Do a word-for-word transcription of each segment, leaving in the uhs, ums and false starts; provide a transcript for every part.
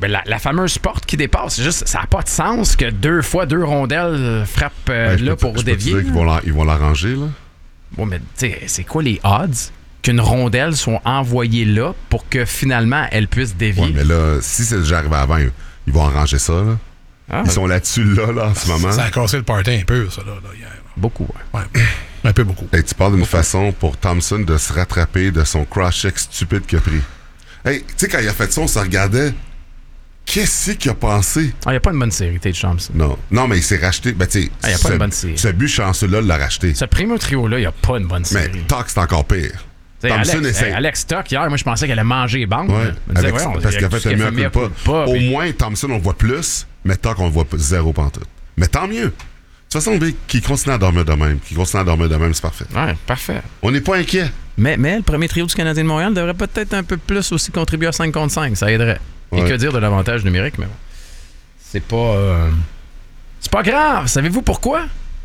ben, la, la fameuse porte qui dépasse. C'est juste, ça n'a pas de sens que deux fois deux rondelles frappent euh, ben, là pour je dévier. Peux te dire qu'ils vont la, ils vont l'arranger, là? Bon, mais tu sais, c'est quoi les odds qu'une rondelle soit envoyée là pour que finalement elle puisse dévier? Ouais, mais là, si c'est déjà arrivé avant, ils vont arranger ça, là. Ah, ils ouais. sont là-dessus, là, là, en ce moment. Ça a cassé le party un peu, ça, là, là hier. Beaucoup, ouais. ouais. Un peu beaucoup. Hey, tu parles d'une beaucoup. façon pour Thompson de se rattraper de son cross-check stupide qu'il a pris. Hey, tu sais, quand il a fait ça, on se regardait. Qu'est-ce qu'il a pensé? Ah, il n'y a pas une bonne série, Tage Thompson. Non. Non, mais il s'est racheté. Ben, tu sais, ah, il n'y a pas une bonne série. Ce but chanceux-là l'a racheté. Ce primo trio-là, il n'y a pas une bonne série. Mais Tuck, c'est encore pire. Thompson Alex, essaie... hey, Alex Tuck, hier, moi, je pensais qu'elle allait manger les bandes. Ouais, disait, avec, ouais, on, parce qu'il a fait le mieux coup pas. Au puis... moins, Thompson, on le voit plus, mais Tuck, on le voit zéro pantoute. Mais tant mieux. De toute façon, qui continue à dormir de même, qui continue à dormir de même, c'est parfait. Ouais, parfait. On n'est pas inquiet. Mais, mais le premier trio du Canadien de Montréal devrait peut-être un peu plus aussi contribuer à cinq contre cinq. Ça aiderait. Ouais. Et que dire de l'avantage numérique, mais bon. C'est pas... Euh... C'est pas grave. Savez-vous pourquoi?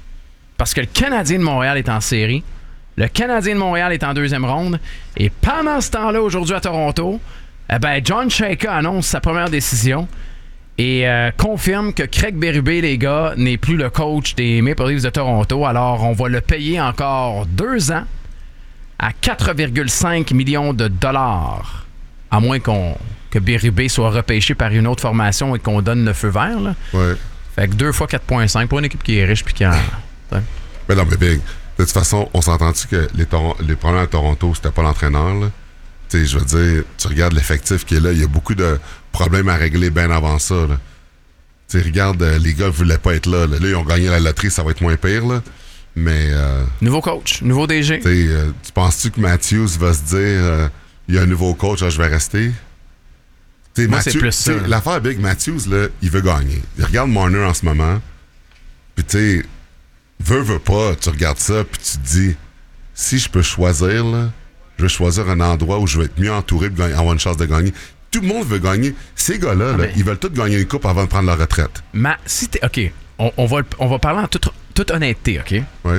Parce que le Canadien de Montréal est en série. Le Canadien de Montréal est en deuxième ronde. Et pendant ce temps-là, aujourd'hui à Toronto, eh ben John Chayka annonce sa première décision et euh, confirme que Craig Berube, les gars, n'est plus le coach des Maple Leafs de Toronto. Alors, on va le payer encore deux ans à quatre virgule cinq millions de dollars. À moins qu'on que Berube soit repêché par une autre formation et qu'on donne le feu vert. Là. Ouais. Fait que deux fois quatre virgule cinq pour une équipe qui est riche puis qui en... Mais non, mais Big, de toute façon, on s'entend-tu que les, Tor- les problèmes à Toronto, c'était pas l'entraîneur, là? Tu sais, je veux dire, tu regardes l'effectif qui est là, il y a beaucoup de problèmes à régler bien avant ça, là. Tu sais, regarde, euh, les gars ne voulaient pas être là, là. Là, ils ont gagné la loterie, ça va être moins pire, là. Mais... Euh, nouveau coach, nouveau D G. Tu sais, euh, tu penses-tu que Matthews va se dire, euh, il y a un nouveau coach, là, je vais rester? Moi, Matthew, c'est plus ça. L'affaire Big Matthews, là, il veut gagner. Il regarde Marner en ce moment, puis tu sais, veut, veut pas, tu regardes ça, puis tu te dis, si je peux choisir, là, je vais choisir un endroit où je vais être mieux entouré pour avoir une chance de gagner. Tout le monde veut gagner. Ces gars-là, ah, là, ils veulent tous gagner une coupe avant de prendre leur retraite. Mais si t'es... OK, on, on, va, on va parler en toute, toute honnêteté, OK? Oui.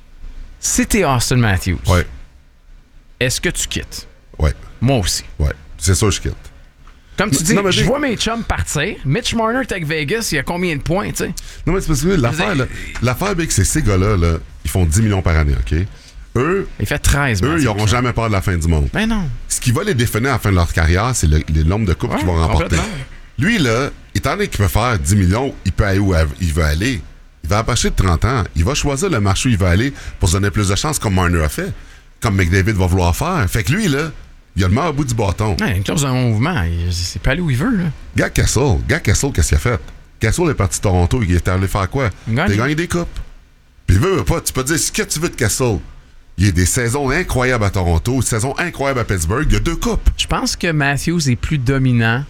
Si t'es Austin Matthews, oui. Est-ce que tu quittes? Oui. Moi aussi. Oui, c'est sûr que je quitte. Comme tu dis, non, je vois mes chums partir. Mitch Marner avec Vegas, il y a combien de points, tu sais? Non, mais c'est parce que l'affaire, là, l'affaire avec c'est ces gars-là, là, ils font dix millions par année, OK? Eux, il fait treize. Eux, ils n'auront jamais peur de la fin du monde. Ben non. Ce qui va les définir à la fin de leur carrière, c'est le, le nombre de coupes ouais, qu'ils vont remporter. Lui, là, étant donné qu'il peut faire dix millions, il peut aller où il veut aller. Il va approcher de trente ans. Il va choisir le marché où il va aller pour se donner plus de chance, comme Marner a fait. Comme McDavid va vouloir faire. Fait que lui, là, il a le main au bout du bâton. Ouais, une clause de mouvement. Il c'est pas aller où il veut, là. Gars Kessel. Gars Kessel, qu'est-ce qu'il a fait? Kessel est parti de Toronto. Il est allé faire quoi? T'as gagné des coupes. Puis il veut pas. Tu peux dire ce que tu veux de Kessel. Il y a des saisons incroyables à Toronto, une saison incroyable à Pittsburgh. Il y a deux coupes. Je pense que Matthews est plus dominant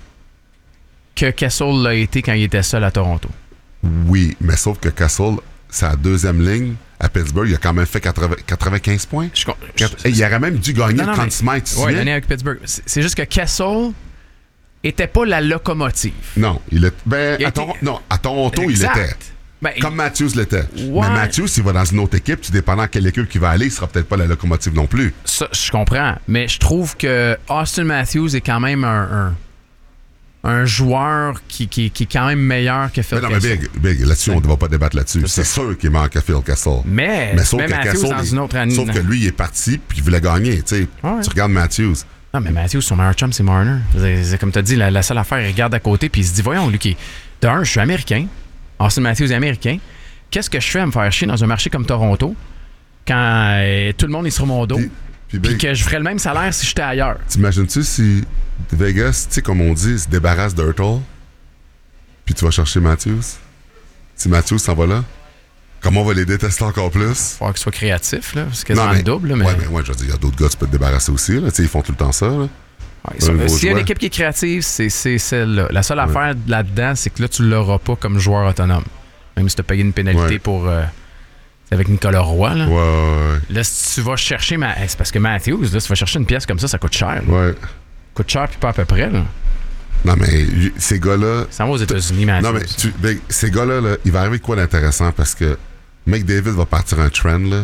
que Kessel l'a été quand il était seul à Toronto. Oui, mais sauf que Kessel, sa deuxième ligne à Pittsburgh, il a quand même fait quatre-vingt-quinze points. Je, je, je, il aurait même dû gagner non, non, le Smythe. Oui, l'année avec Pittsburgh. C'est, c'est juste que Kessel était pas la locomotive. Non, il est. Ben, il à, était... Tor- non, à Toronto, exact. il était. Ben, Comme Matthews l'était. Ouais. Mais Matthews, s'il va dans une autre équipe, tu dépendant de quelle équipe qui va aller, il sera peut-être pas la locomotive non plus. Ça, je comprends. Mais je trouve que Austin Matthews est quand même un, un, un joueur qui, qui, qui est quand même meilleur que Phil Kessel. Non, mais Big, Big là-dessus, on ne va pas débattre là-dessus. C'est, c'est sûr qu'il manque à Phil Kessel. Mais, mais sauf mais que Matthews Kessel, dans une autre année. Sauf que lui, il est parti puis il voulait gagner. Tu ouais. Tu regardes Matthews. Non, mais Matthews, son meilleur chum, c'est Marner. C'est, c'est comme tu as dit, la, la seule affaire, il regarde à côté puis il se dit, voyons, lui, qui d'un, je suis américain. Austin Matthews est américain. Qu'est-ce que je fais à me faire chier dans un marché comme Toronto quand euh, tout le monde est sur mon dos puis, puis, puis que je ferais le même salaire si j'étais ailleurs? T'imagines-tu si Vegas, tu sais, comme on dit, se débarrasse d'Hurtle puis tu vas chercher Matthews? Si Matthews s'en va là, comment on va les détester encore plus? Il faut qu'il soit créatif, là. C'est quasiment le double. Mais... Ouais, mais ouais, je veux dire, il y a d'autres gars, tu peux te débarrasser aussi. Là. Ils font tout le temps ça. Là. Ouais, ça s'il y a une équipe qui est créative, c'est, c'est celle-là. La seule ouais. affaire là-dedans, c'est que là, tu ne l'auras pas comme joueur autonome. Même si tu as payé une pénalité ouais. pour. Euh, avec Nicolas Roy. Là. Ouais, ouais, ouais. Là, si tu vas chercher. Ma... C'est parce que Matthews, là, si tu vas chercher une pièce comme ça, ça coûte cher. Là. Ouais. Coûte cher, puis pas à peu près. Là. Non, mais ces gars-là. Ça va aux États-Unis, Matthews. Non, mais tu, ben, ces gars-là, là, il va arriver quoi d'intéressant parce que McDavid va partir un trend. Là.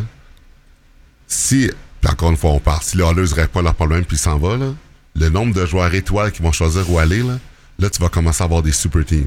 Si. Puis encore une fois, on part. Si les Oilers ne règlent pas leur problème, puis il s'en va, là, le nombre de joueurs étoiles qui vont choisir où aller, là, là, tu vas commencer à avoir des super teams.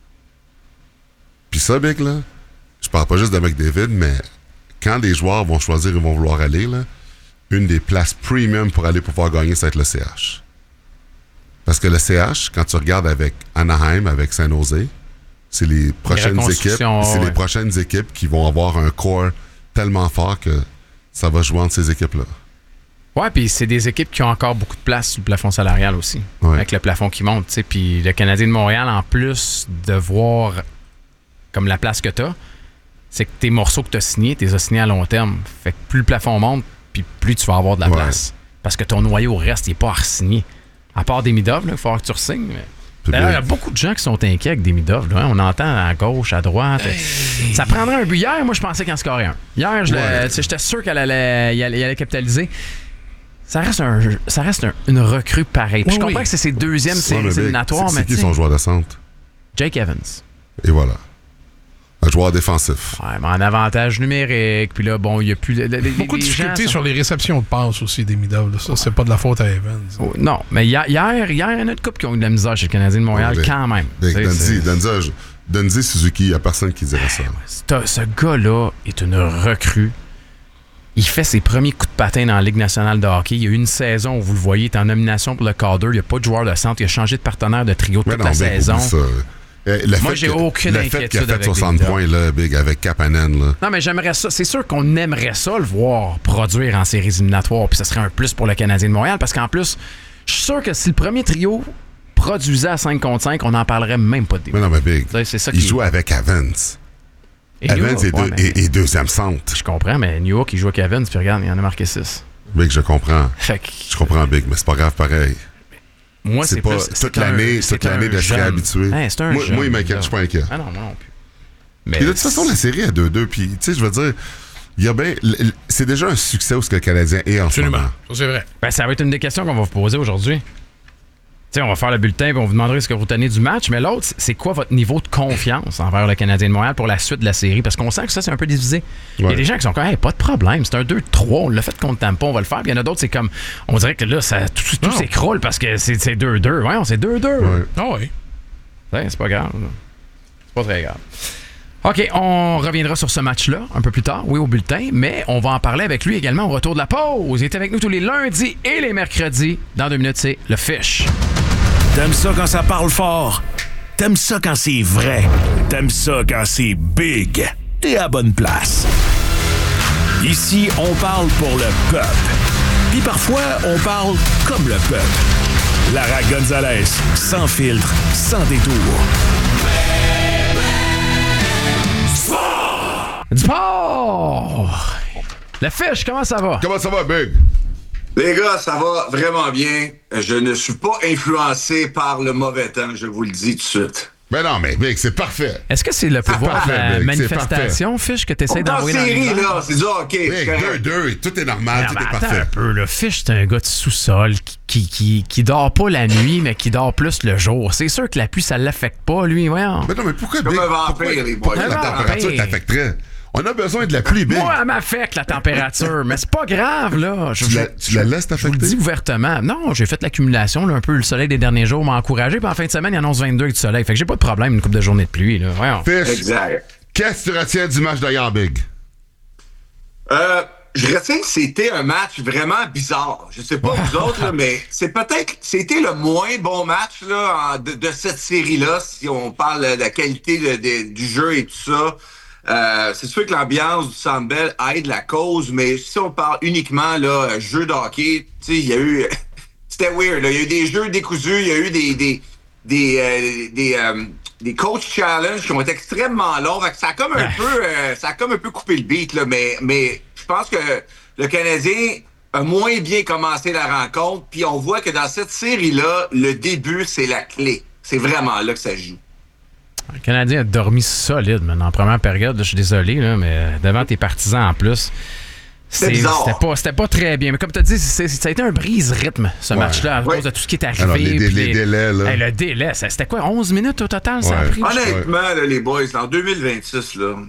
Puis ça, Big, là, je parle pas juste de McDavid, mais quand les joueurs vont choisir, ils vont vouloir aller, là, une des places premium pour aller pouvoir gagner, ça va être le C H. Parce que le C H, quand tu regardes avec Anaheim, avec San Jose, c'est les prochaines les équipes, c'est ouais. les prochaines équipes qui vont avoir un corps tellement fort que ça va jouer entre ces équipes-là. Ouais, puis c'est des équipes qui ont encore beaucoup de place sur le plafond salarial aussi, ouais. avec le plafond qui monte, tu sais. Puis le Canadien de Montréal, en plus de voir comme la place que t'as, c'est que tes morceaux que t'as signés, t'es as signés à long terme. Fait que plus le plafond monte, puis plus tu vas avoir de la ouais. place. Parce que ton noyau reste, il n'est pas à re-signer. À part Demidov, il va falloir que tu re-signes. Mais... D'ailleurs, il y a beaucoup de gens qui sont inquiets avec Demidov. Hein? On entend à gauche, à droite. Hey. Ça prendrait un but. Hier, moi, je pensais qu'il en scorait un. Hier, je ouais. j'étais sûr qu'elle allait, il allait, il allait capitaliser. Ça reste, un, ça reste un, une recrue pareille. Oui, je comprends oui. que c'est ses deuxièmes séries éliminatoires. C'est, c'est qui son joueur de centre? Jake Evans. Et voilà. Un joueur défensif. Ouais, mais en avantage numérique. Puis là, bon, il n'y a plus... Les, les, Beaucoup de difficultés sont... sur les réceptions de passes aussi des Midov. Ça, c'est pas de la faute à Evans. Oh, non, mais hier, hier, il y a une autre couple qui ont eu de la misère chez le Canadien de Montréal oh, quand même. Dundee Suzuki, il n'y a personne qui dirait ça. C'est, ce gars-là est une recrue. Il fait ses premiers coups de patin dans la Ligue nationale de hockey. Il y a eu une saison où, vous le voyez, il est en nomination pour le Calder. Il n'y a pas de joueur de centre. Il a changé de partenaire de trio toute non, la saison. Le Moi, j'ai que, aucune le inquiétude fait qu'il a fait soixante points là, Big, avec Kapanen. Là. Non, mais j'aimerais ça. C'est sûr qu'on aimerait ça le voir produire en séries éliminatoires. Puis ça serait un plus pour le Canadien de Montréal. Parce qu'en plus, je suis sûr que si le premier trio produisait à cinq contre cinq, on n'en parlerait même pas de début. Mais non, mais Big, c'est ça il qui... joue avec Evans. Et Evans York, est, deux, ouais, mais... est, est deuxième centre. Je comprends, mais New York, il joue avec Evans. Puis regarde, il en a marqué six. Big, je comprends. Fait que... Je comprends, Big, mais c'est pas grave pareil. Moi, c'est, c'est pas plus, toute l'année, un, toute l'année de se réhabituer. Hey, c'est un moi, jeune, moi, il m'inquiète, je suis pas inquiet. Ah non, moi non plus. Mais puis de toute façon, la série à deux deux, puis tu sais, je veux dire, il y a bien, c'est déjà un succès où ce que le Canadien est en Absolument. ce moment. Ça, c'est vrai. Ben, ça va être une des questions qu'on va vous poser aujourd'hui. Tu sais, on va faire le bulletin et on vous demanderait ce que vous tenez du match, mais l'autre, c'est quoi votre niveau de confiance envers le Canadien de Montréal pour la suite de la série? Parce qu'on sent que ça, c'est un peu divisé. Ouais. Il y a des gens qui sont comme, hey, pas de problème, c'est un deux trois, on l'a fait contre Tampa, on va le faire. Puis il y en a d'autres, c'est comme, on dirait que là, ça, tout, tout s'écroule parce que c'est, c'est deux deux. Ouais, c'est deux deux. Ouais. Ah oui. Ouais, c'est pas grave. C'est pas très grave. OK, on reviendra sur ce match-là un peu plus tard, oui, au bulletin, mais on va en parler avec lui également au retour de la pause. Il est avec nous tous les lundis et les mercredis. Dans deux minutes, c'est le Fish. T'aimes ça quand ça parle fort? T'aimes ça quand c'est vrai? T'aimes ça quand c'est big? T'es à bonne place. Ici, on parle pour le peuple. Puis parfois, on parle comme le peuple. Lara Gonzalez, sans filtre, sans détour. Du sport! Le Fish, comment ça va? Comment ça va, Big? Les gars, ça va vraiment bien. Je ne suis pas influencé par le mauvais temps, je vous le dis tout de suite. Ben non, mais Big, c'est parfait. Est-ce que c'est le pouvoir de la manifestation, Fish, que tu essaies d'envoyer dans série, le série, là, c'est du hockey. Big, deux deux, tout est normal, non, tout est parfait. Un peu, le Fish, c'est un gars de sous-sol qui, qui, qui, qui dort pas la nuit, mais qui dort plus le jour. C'est sûr que la pluie, ça l'affecte pas, lui, voyons. Mais non, mais pourquoi, Big? Comme un vampire, pourquoi, les pourquoi la température t'affecterait? On a besoin de la pluie, Big. Moi, elle m'affecte, la température, mais c'est pas grave, là. Je, tu, la, tu la laisses t'affecter? Je vous le dis ouvertement. Non, j'ai fait l'accumulation, là, un peu le soleil des derniers jours m'a encouragé, puis en fin de semaine, il annonce vingt-deux avec du soleil. Fait que j'ai pas de problème, une couple de journées de pluie, là. Voyons. Fish, exact. Qu'est-ce que tu retiens du match d'hier, Big? Euh, je retiens que c'était un match vraiment bizarre. Je sais pas vous autres, là, mais c'est peut-être, c'était le moins bon match, là, en, de, de cette série-là, si on parle de la qualité de, de, du jeu et tout ça. Euh, c'est sûr que l'ambiance du Centre Bell aide la cause, mais si on parle uniquement là jeu de hockey, tu sais, il y a eu, c'était weird. Là. Il y a eu des jeux décousus, il y a eu des des des euh, des, euh, des coach challenge qui ont été extrêmement longs. Ça a comme un peu, euh, ça a comme un peu coupé le beat là. Mais mais je pense que le Canadien a moins bien commencé la rencontre. Puis on voit que dans cette série-là, le début c'est la clé. C'est vraiment là que ça joue. Le Canadien a dormi solide, man, en première période. Je suis désolé, là, mais devant tes partisans en plus, c'est, c'était, pas, c'était pas très bien. Mais comme tu as dit, c'est, ça a été un brise-rythme, ce ouais. match-là, à cause ouais. de tout ce qui est arrivé. Alors, les, dé- les, les délais, là. Hey, le délai, ça, c'était quoi, onze minutes au total, ouais. ça a pris? Honnêtement, là, les boys, en deux mille vingt-six, là,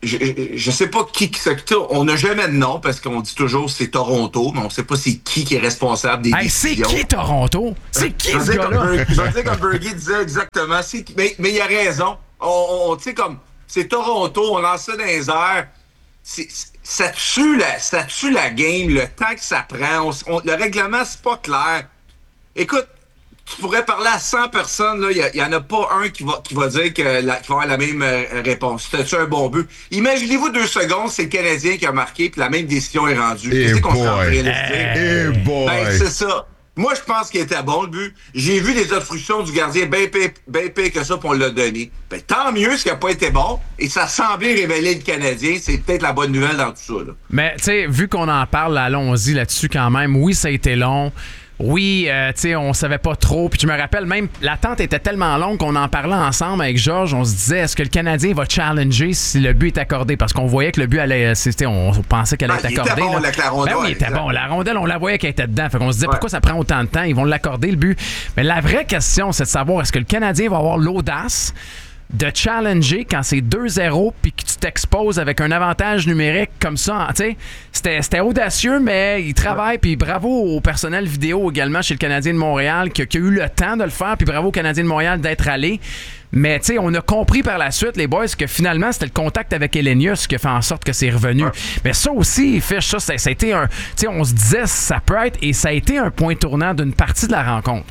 je, je sais pas qui qui s'occupe. On n'a jamais de nom parce qu'on dit toujours c'est Toronto, mais on sait pas c'est qui qui est responsable des hey, décisions. C'est qui Toronto? C'est qui ce gars-là? Je vais dire comme Bergie disait exactement. C'est, mais, mais il a raison. On, on tu sais, comme c'est Toronto, on lance ça dans les airs. C'est, ça, tue la, ça tue la game, le temps que ça prend. On, on, le règlement, c'est pas clair. Écoute, tu pourrais parler à cent personnes, il n'y en a pas un qui va, qui va dire que la, qui va avoir la même euh, réponse. C'était-tu un bon but? Imaginez-vous deux secondes, c'est le Canadien qui a marqué, puis la même décision est rendue. Qu'est-ce qu'on serait en train de se dire? Eh boy! Ben, c'est ça. Moi, je pense qu'il était bon, le but. J'ai vu les obstructions du gardien bien pire, bien pire que ça, puis on l'a donné. Ben, tant mieux ce qui n'a pas été bon, et ça semblait révéler le Canadien. C'est peut-être la bonne nouvelle dans tout ça. Là. Mais, tu sais, vu qu'on en parle, allons-y là-dessus quand même. Oui, ça a été long. Oui, euh, tu sais, on savait pas trop. Puis tu me rappelles, même, l'attente était tellement longue qu'on en parlait ensemble avec Georges. On se disait, est-ce que le Canadien va challenger si le but est accordé? Parce qu'on voyait que le but allait... C'était, on pensait qu'elle allait ah, être accordée. Il était bon, là. Avec la rondelle, ben oui, il était exact. bon. La rondelle, on la voyait qu'elle était dedans. Fait qu'on se disait, ouais. pourquoi ça prend autant de temps? Ils vont l'accorder, le but. Mais la vraie question, c'est de savoir, est-ce que le Canadien va avoir l'audace de challenger quand c'est deux zéro puis que tu t'exposes avec un avantage numérique comme ça. T'sais, c'était, c'était audacieux, mais il travaille. Puis bravo au personnel vidéo également chez le Canadien de Montréal qui, qui a eu le temps de le faire. Puis bravo au Canadien de Montréal d'être allé. Mais tu sais, on a compris par la suite, les boys, que finalement, c'était le contact avec Elenius qui a fait en sorte que c'est revenu. Ouais. Mais ça aussi, Fish, ça, ça, ça a été un... Tu sais, on se disait, ça peut être... Et ça a été un point tournant d'une partie de la rencontre.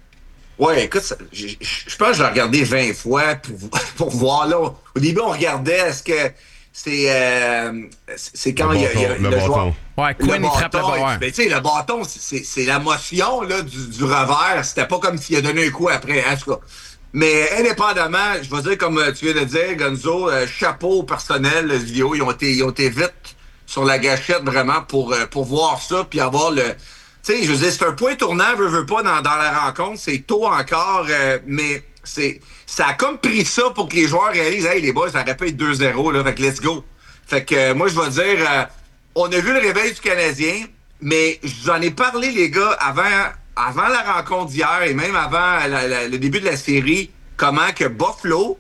Ouais, écoute, ça, je, je pense que je l'ai regardé vingt fois pour, pour voir là. Au début, on regardait, est-ce que c'est euh, c'est quand il y a, y a le, le bâton. joueur. Ouais, Quinn, il frappe le bâton. Mais tu sais, le bâton, c'est, c'est la motion là, du, du revers. C'était pas comme s'il a donné un coup après, en tout cas. Mais indépendamment, je vais dire, comme tu viens de dire, Gonzo, euh, chapeau au personnel, le vidéo, ils ont été, ils ont été vite sur la gâchette vraiment pour, pour voir ça, puis avoir le... Tu sais, je veux dire, c'est un point tournant, veux, veux pas, dans, dans la rencontre. C'est tôt encore, euh, mais c'est ça a comme pris ça pour que les joueurs réalisent, hey, les boys, ça aurait pu être deux zéro, là, fait que let's go. Fait que euh, moi, je vais dire, euh, on a vu le réveil du Canadien, mais j'en ai parlé, les gars, avant, avant la rencontre d'hier et même avant la, la, le début de la série, comment que Buffalo,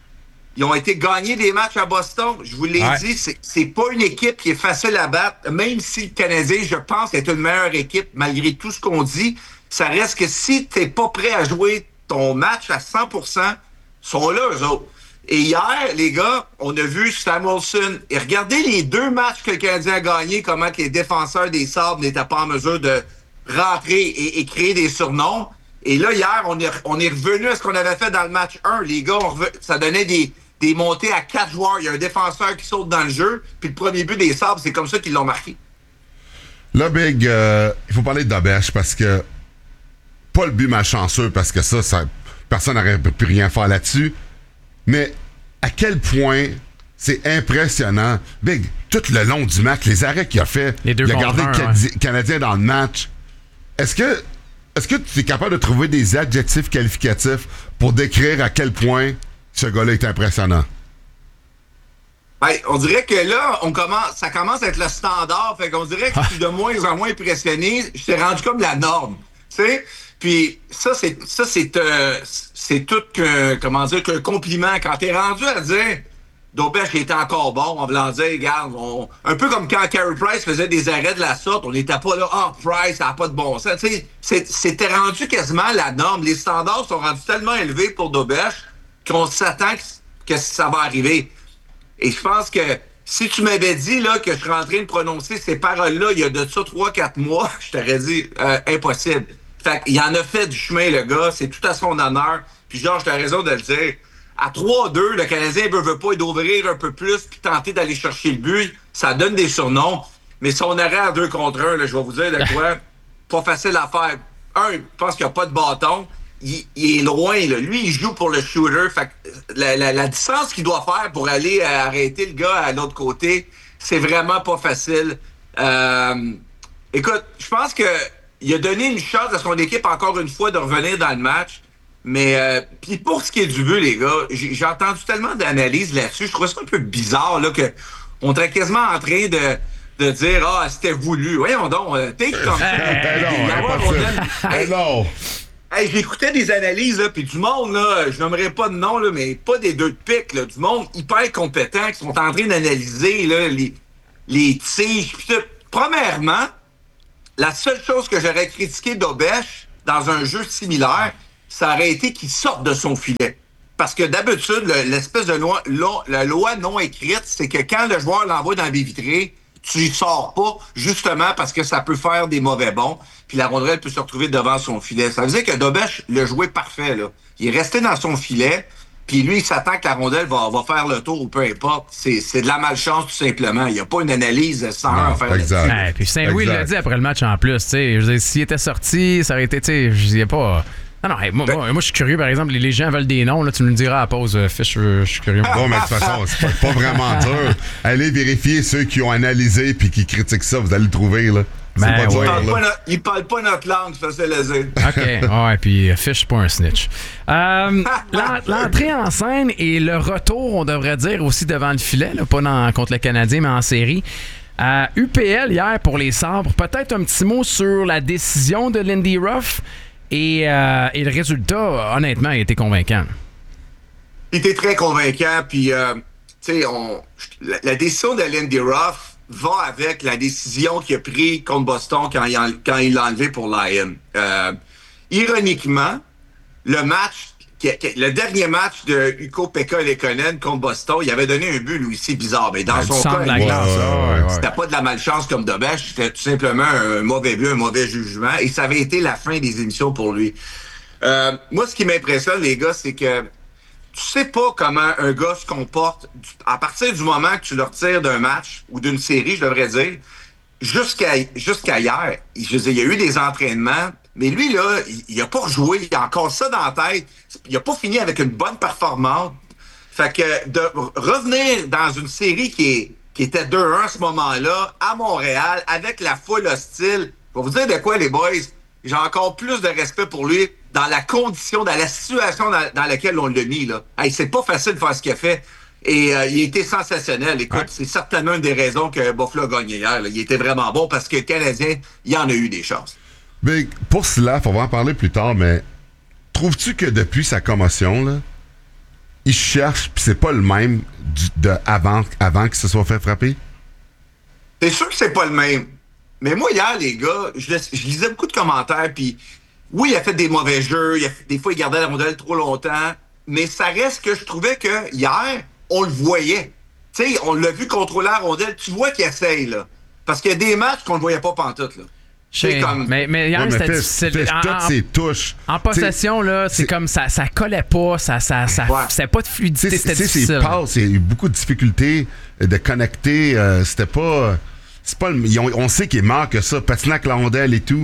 ils ont été gagnés des matchs à Boston. Je vous l'ai ouais. dit, c'est, c'est pas une équipe qui est facile à battre. Même si le Canadien, je pense, est une meilleure équipe, malgré tout ce qu'on dit, ça reste que si t'es pas prêt à jouer ton match à cent pour cent, sont là, eux autres. Et hier, les gars, on a vu Samuelsson. Et regardez les deux matchs que le Canadien a gagnés, comment que les défenseurs des Sabres n'étaient pas en mesure de rentrer et, et créer des surnoms. Et là, hier, on est, on est revenu à ce qu'on avait fait dans le match un. Les gars, on reve... ça donnait des, des montées à quatre joueurs. Il y a un défenseur qui saute dans le jeu. Puis le premier but des Sabres, c'est comme ça qu'ils l'ont marqué. Là, Big, euh, il faut parler de Dobèche parce que... Pas le but malchanceux, parce que ça, ça personne n'aurait pu rien faire là-dessus. Mais à quel point c'est impressionnant. Big, tout le long du match, les arrêts qu'il a fait, les deux il a gardé un, le Cadi- ouais. Canadien dans le match. Est-ce que... Est-ce que tu es capable de trouver des adjectifs qualificatifs pour décrire à quel point ce gars-là est impressionnant? Ben, on dirait que là, on commence, ça commence à être le standard. Fait qu'on dirait que je suis de moins en moins impressionné. Je t'ai rendu comme la norme. Tu sais? Puis ça, c'est ça, c'est, euh, c'est tout qu'un, comment dire, qu'un compliment. Quand t'es rendu à dire Dobèche était encore bon, on va dire, regarde, on, un peu comme quand Carey Price faisait des arrêts de la sorte, on n'était pas là, ah, oh, Price, ça n'a pas de bon sens. Tu sais, c'est, c'était rendu quasiment la norme. Les standards sont rendus tellement élevés pour Dobèche qu'on s'attend que, que ça va arriver. Et je pense que si tu m'avais dit là, que je serais en train de prononcer ces paroles-là il y a de ça trois quatre mois, je t'aurais dit euh, impossible. Fait qu'il en a fait du chemin, le gars, c'est tout à son honneur. Puis Georges, t'as raison de le dire. À trois deux, le Canadien ne veut pas d'ouvrir un peu plus puis tenter d'aller chercher le but. Ça donne des surnoms. Mais son arrêt à deux contre un, là, je vais vous dire de quoi, pas facile à faire. Un, je pense qu'il n'y a pas de bâton. Il, il est loin, là. Lui, il joue pour le shooter. Fait que la, la, la distance qu'il doit faire pour aller arrêter le gars à l'autre côté, c'est vraiment pas facile. Euh, écoute, je pense que il a donné une chance à son équipe encore une fois de revenir dans le match. Mais euh, puis pour ce qui est du but, les gars, j'ai, j'ai entendu tellement d'analyses là-dessus. Je trouve ça un peu bizarre là que on était quasiment en train de, de dire ah c'était voulu. Voyons donc, euh, t'es comme ben non, hey, non. Hey, j'écoutais des analyses, là, puis du monde, là, je nommerai pas de nom, là, mais pas des deux de pique, là, du monde hyper compétent qui sont en train d'analyser là, les, les tiges. Pis tout. Premièrement, la seule chose que j'aurais critiqué d'Obèche dans un jeu similaire, ça aurait été qu'il sorte de son filet. Parce que d'habitude, le, l'espèce de loi, loi, la loi non écrite, c'est que quand le joueur l'envoie dans la baie vitrée, tu y sors pas, justement parce que ça peut faire des mauvais bons, puis la rondelle peut se retrouver devant son filet. Ça veut dire que Dobèche l'a joué parfait, là. Il est resté dans son filet, puis lui, il s'attend que la rondelle va, va faire le tour ou peu importe. C'est, c'est de la malchance, tout simplement. Il n'y a pas une analyse sans un à faire. Exact. Ouais, puis Saint-Louis l'a dit après le match en plus, tu sais. Je veux dire, s'il était sorti, ça aurait été, tu sais, je disais pas... Non, non, hey, moi, ben, moi, moi je suis curieux, par exemple, les, les gens veulent des noms, là, tu nous le diras à la pause, euh, Fish, je, je suis curieux. Bon, mais de toute façon, c'est pas, pas vraiment dur. Allez vérifier ceux qui ont analysé puis qui critiquent ça, vous allez le trouver, là. C'est Ben, pas ouais. dur, Il là. parle, pas no- il parle pas notre langue, ça c'est le dire. OK, ouais, puis euh, Fish, c'est pas un snitch. Euh, l'en- l'entrée en scène et le retour, on devrait dire, aussi devant le filet, là, pas dans, contre le Canadien, mais en série. Euh, U P L hier pour les Sabres, peut-être un petit mot sur la décision de Lindy Ruff. Et, euh, et le résultat, honnêtement, a été convaincant. Il était très convaincant, puis, euh, tu sais, on, la, la décision de Lindy Ruff va avec la décision qu'il a prise contre Boston quand il, en, quand il l'a enlevé pour Lyon. Euh, ironiquement, le match, qui, qui, le dernier match de Ukko-Pekka Lekonen contre Boston, il avait donné un but, lui aussi, bizarre. Mais dans Ouais, son du cas, centre de la il- glace, ouais, ouais, ouais. c'était pas de la malchance comme Dobèche, c'était tout simplement un mauvais but, un mauvais jugement, et ça avait été la fin des émissions pour lui. Euh, moi, ce qui m'impressionne, les gars, c'est que tu sais pas comment un gars se comporte du- à partir du moment que tu le retires d'un match ou d'une série, je devrais dire, jusqu'à jusqu'à hier. Il, je veux dire, il y a eu des entraînements, mais lui, là, il, il a pas rejoué, il a encore ça dans la tête. Il a pas fini avec une bonne performance. Fait que de revenir dans une série qui est qui était deux un à ce moment-là, à Montréal, avec la foule hostile, je vais vous dire de quoi, les boys, j'ai encore plus de respect pour lui dans la condition, dans la situation dans, dans laquelle on l'a mis, là. Hey, c'est pas facile de faire ce qu'il a fait. Et euh, il a été sensationnel. Écoute, ouais. C'est certainement une des raisons que Buffalo a gagné hier, là. Il était vraiment bon parce que le Canadien, il en a eu des chances. Mais pour cela, on va en parler plus tard, mais trouves-tu que depuis sa commotion, là, il cherche, puis c'est pas le même du, de avant, avant qu'il se soit fait frapper? C'est sûr que c'est pas le même. Mais moi, hier, les gars, je, je lisais beaucoup de commentaires, puis oui, il a fait des mauvais jeux, il a fait, des fois, il gardait la rondelle trop longtemps, mais ça reste que je trouvais que hier, on le voyait. Tu sais, on l'a vu contrôler la rondelle, tu vois qu'il essaye, là. Parce qu'il y a des matchs qu'on ne voyait pas pantoute, là. C'est comme... Mais, mais hier, ouais, c'était difficile. Fish, en, toutes ses touches. En possession, là, c'est, c'est comme ça, ça collait pas, ça, ça, ça, ouais. C'était pas de fluidité, t'sais, c'était difficile. Ses passes, il y a eu beaucoup de difficultés de connecter. Euh, c'était pas... C'est pas le, on, on sait qu'il est meilleur que ça. Patiné avec la rondelle et tout.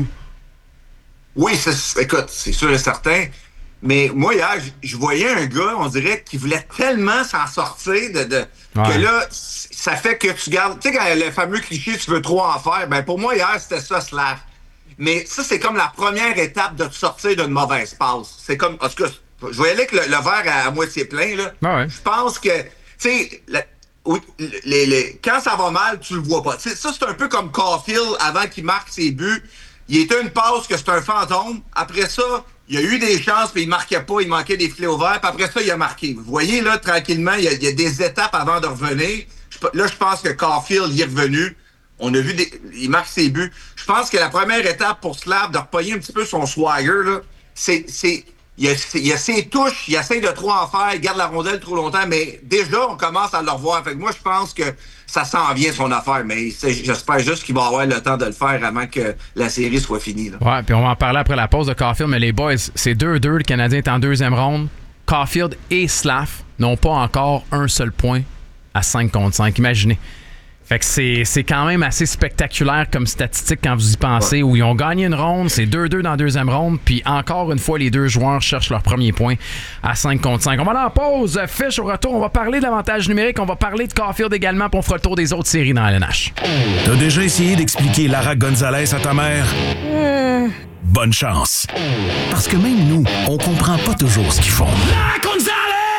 Oui, c'est, écoute, c'est sûr et certain. Mais moi, hier, je, je voyais un gars, on dirait, qui voulait tellement s'en sortir de, de ouais. que là, ça fait que tu gardes... Tu sais, quand le fameux cliché « tu veux trop en faire », ben pour moi, hier, c'était ça, Slav. Mais ça, c'est comme la première étape de te sortir d'une mauvaise passe. C'est comme... En tout cas, je voyais que le, le verre à, à moitié plein, là. Ouais. Je pense que, tu sais... Oui, les, les, quand ça va mal, tu le vois pas. T'sais, ça, c'est un peu comme Caulfield avant qu'il marque ses buts. Il était une passe que c'est un fantôme. Après ça, il a eu des chances, puis il marquait pas, il manquait des filets ouverts. Puis après ça, il a marqué. Vous voyez, là, tranquillement, il y a, il y a des étapes avant de revenir. Je, là, je pense que Caulfield, il est revenu. On a vu, des, il marque ses buts. Je pense que la première étape pour Slav de repogner un petit peu son swagger, là, c'est... c'est Il y, a, il y a ses touches, il essaie de trop en faire, il garde la rondelle trop longtemps, mais déjà, on commence à le revoir. Fait que moi, je pense que ça s'en vient son affaire, mais j'espère juste qu'il va avoir le temps de le faire avant que la série soit finie. Là. Ouais, puis on va en parler après la pause de Caulfield, mais les boys, c'est deux deux, le Canadien est en deuxième ronde. Caulfield et Slav n'ont pas encore un seul point à cinq contre cinq. Imaginez. Fait que c'est, c'est quand même assez spectaculaire comme statistique quand vous y pensez, ouais. Où ils ont gagné une ronde, c'est deux deux dans la deuxième ronde, puis encore une fois, les deux joueurs cherchent leur premier point à cinq contre cinq. On va aller en pause. Fish, au retour, on va parler de l'avantage numérique, on va parler de Caulfield également, puis on fera le tour des autres séries dans la L N H. T'as déjà essayé d'expliquer Lara Gonzalez à ta mère? Mmh. Bonne chance. Parce que même nous, on comprend pas toujours ce qu'ils font. Lara Gonzalez!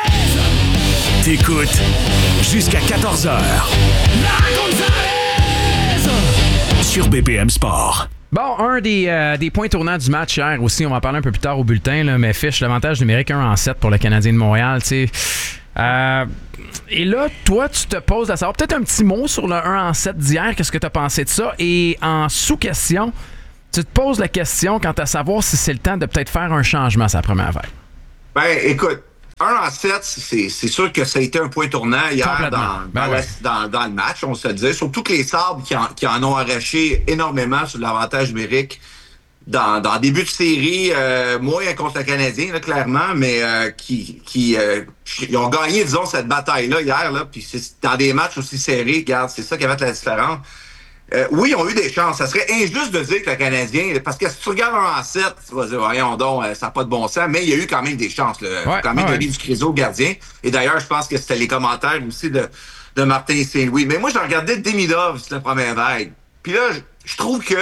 T'écoutes jusqu'à quatorze heures. Lara Gonzalez! Sur B P M Sport. Bon, un des, euh, des points tournants du match hier aussi, on va en parler un peu plus tard au bulletin, là, mais fiche l'avantage numérique un en sept pour le Canadien de Montréal. Tu sais. Euh, et là, toi, tu te poses à savoir peut-être un petit mot sur le un en sept d'hier. Qu'est-ce que tu as pensé de ça? Et en sous-question, tu te poses la question quant à savoir si c'est le temps de peut-être faire un changement à sa première vague. Ben, écoute, un en sept, c'est, c'est sûr que ça a été un point tournant hier dans, ben dans, ouais. la, dans, dans le match, on se le dit. Surtout que les Sabres qui en, qui en ont arraché énormément sur l'avantage numérique dans, dans début de série, euh, moins contre le Canadien, là, clairement, mais euh, qui, qui euh, ils ont gagné, disons, cette bataille-là hier, là, puis c'est dans des matchs aussi serrés, regarde, c'est ça qui a fait la différence. Euh, oui, ils ont eu des chances. Ça serait injuste de dire que le Canadien, parce que si tu regardes un en sept, tu vas dire, voyons donc, ça n'a pas de bon sens, mais il y a eu quand même des chances. Là. Ouais, quand même ouais. donné du crédit au gardien. Et d'ailleurs, je pense que c'était les commentaires aussi de, de Martin Saint-Louis. Mais moi, j'ai regardé Demidov, c'est la première vague. Puis là, je, je trouve que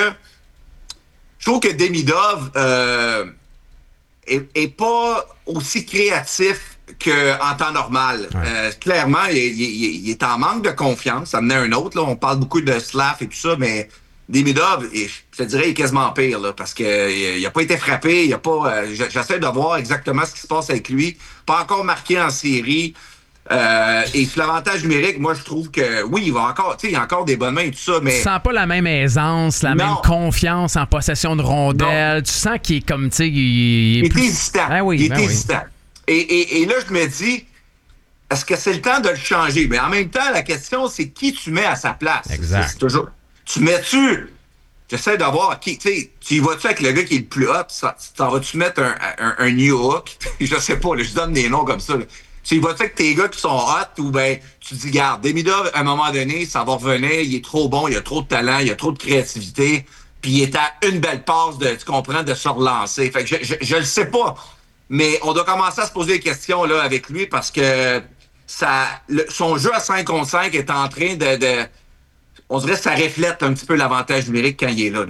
je trouve que Demidov euh, est, est pas aussi créatif qu'en temps normal. Ouais. Euh, clairement, il, il, il est en manque de confiance. Ça menait un autre. Là. On parle beaucoup de Slav et tout ça, mais Demidov, je te dirais, il est quasiment pire là, parce qu'il n'a pas été frappé. Il a pas. Euh, j'essaie de voir exactement ce qui se passe avec lui. Pas encore marqué en série. Euh, et sur l'avantage numérique, moi, je trouve que oui, il va encore, tu sais, il y a encore des bonnes mains et tout ça, mais... Tu sens pas la même aisance, la non. même confiance en possession de rondelles. Non. Tu sens qu'il est comme, tu sais, il, il est Il plus... est hésitant. Ben oui, il est ben hésitant. Oui. Et, et, et là, je me dis, est-ce que c'est le temps de le changer? Mais en même temps, la question, c'est qui tu mets à sa place. Exact. C'est, c'est toujours... Tu mets-tu... J'essaie de voir qui, tu sais, tu y vas-tu avec le gars qui est le plus hot, ça, t'en vas-tu mettre un, un, un new hook? Je sais pas, là, je donne des noms comme ça, là. Tu y vas-tu avec tes gars qui sont hot ou ben tu te dis, garde, Demidov, à un moment donné, ça va revenir, il est trop bon, il a trop de talent, il a trop de créativité, puis il est à une belle passe, de, tu comprends, de se relancer. Fait que je, je, je le sais pas, mais on doit commencer à se poser des questions là avec lui parce que ça, le, son jeu à cinq contre cinq est en train de, de... On dirait que ça reflète un petit peu l'avantage numérique quand il est là. Là,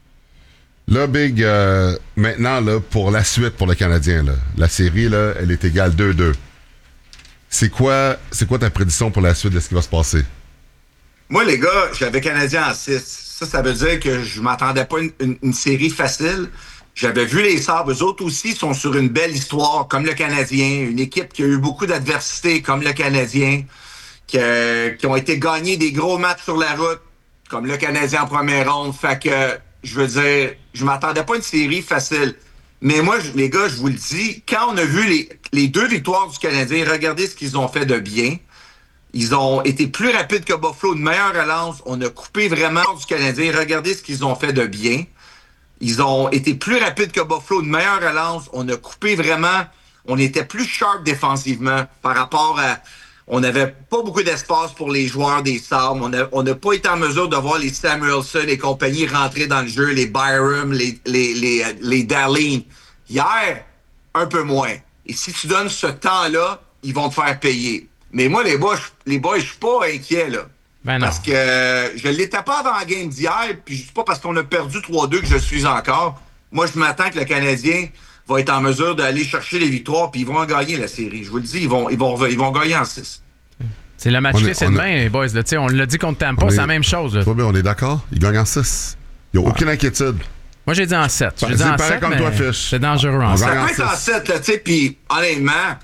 là Big, euh, maintenant, là, pour la suite pour le Canadien, là, la série, là, elle est égale deux deux. C'est quoi, c'est quoi ta prédiction pour la suite de ce qui va se passer? Moi, les gars, j'avais Canadien en six. Ça, ça veut dire que je m'attendais pas à une, une, une série facile. J'avais vu les Sabres. Eux autres aussi sont sur une belle histoire, comme le Canadien. Une équipe qui a eu beaucoup d'adversité, comme le Canadien. Qui, euh, qui ont été gagnés des gros matchs sur la route, comme le Canadien en première ronde. Fait que, je veux dire, je m'attendais pas à une série facile. Mais moi, je, les gars, je vous le dis, quand on a vu les, les deux victoires du Canadien, regardez ce qu'ils ont fait de bien. Ils ont été plus rapides que Buffalo, une meilleure relance. On a coupé vraiment du Canadien. Regardez ce qu'ils ont fait de bien. Ils ont été plus rapides que Buffalo, une meilleure relance. On a coupé vraiment. On était plus sharp défensivement par rapport à... On n'avait pas beaucoup d'espace pour les joueurs des Sabres. On n'a pas été en mesure de voir les Samuelson et compagnie rentrer dans le jeu, les Byram, les, les, les, les Dahlin. Hier, un peu moins. Et si tu donnes ce temps-là, ils vont te faire payer. Mais moi, les boys, les boys, je suis pas inquiet, là. Ben non. Parce que euh, je ne l'étais pas avant la game d'hier, puis je dis pas parce qu'on a perdu trois deux que je suis encore. Moi, je m'attends que le Canadien va être en mesure d'aller chercher les victoires, puis ils vont en gagner la série. Je vous le dis, ils vont, ils vont, ils vont gagner en six. C'est le match On est- clé, c'est on demain, est- les boys. Là. Tu sais, on l'a dit contre Tampa, On c'est est- la même chose. Là. Toi, bien, on est d'accord? Il gagne en six. Il n'y a aucune inquiétude. Moi, j'ai dit en sept. J'ai C'est dit en pareil sept, comme mais toi, Fish. c'est dangereux en On sept. gagne Ça en peut être en six. sept, là, tu sais, puis honnêtement,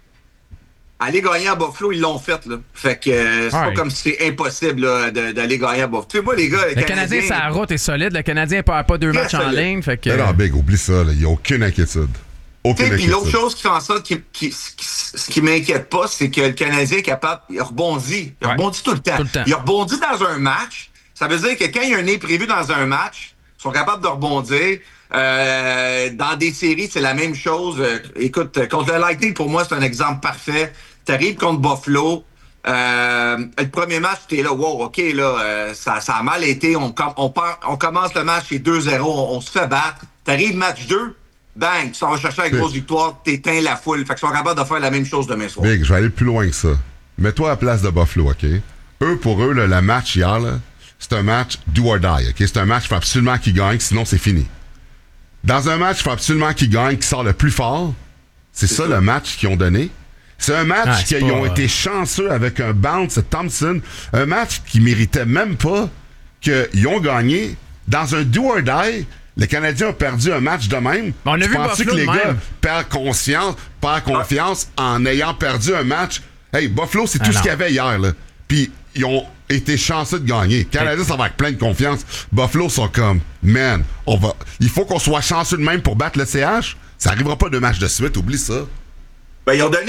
aller gagner à Buffalo, ils l'ont fait, là. Fait que euh, c'est Ouais. pas comme si c'est impossible là, de- d'aller gagner à Buffalo. Tu sais, moi, les gars, les Le Canadien, sa route est solide. Le Canadien perd pas deux Très matchs en solide. ligne. Fait que... Mais non, Big, oublie ça. là. Il n'y a aucune inquiétude. Tu Aucune sais, puis inquiétude. l'autre chose qui fait en sorte, qui, qui, ce qui, ce qui m'inquiète pas, c'est que le Canadien est capable, il rebondit. Il Ouais. rebondit tout le temps. Tout le temps. Il rebondit dans un match. Ça veut dire que quand il y a un imprévu dans un match, ils sont capables de rebondir. Euh, dans des séries, c'est la même chose. Euh, écoute, contre le Lightning, pour moi, c'est un exemple parfait. T'arrives contre Buffalo. Euh, le premier match, t'es là, wow, OK, là, euh, ça, ça a mal été. On, com- on, part- on commence le match, c'est deux zéro, on, on se fait battre. T'arrives match deux, bang, tu s'en vas chercher la grosse victoire, t'éteins la foule. Fait qu'ils sont capables de faire la même chose demain soir. Big, je vais aller plus loin que ça. Mets-toi à la place de Buffalo, OK? Eux, pour eux, là, le match hier, là, c'est un match do or die, OK? C'est un match, il faut absolument qu'ils gagnent, sinon c'est fini. Dans un match, il faut absolument qu'ils gagnent, qu'ils sortent le plus fort. C'est ça, ça. le match qu'ils ont donné. C'est un match Ah, c'est qu'ils pas, ont euh, été chanceux avec un bounce de Thompson. Un match qui méritait même pas qu'ils ont gagné dans un do or die, le Canadien a perdu un match de même. On a vu Buffalo que les de gars même. perdent conscience, perdent confiance en ayant perdu un match? Hey, Buffalo, c'est ah tout non. ce qu'il y avait hier, là. Puis, ils ont été chanceux de gagner. Canadien, ça va avec plein de confiance. Buffalo sont comme, man, on va, il faut qu'on soit chanceux de même pour battre le C H. Ça arrivera pas deux matchs de suite, oublie ça. Ben, ils ont donné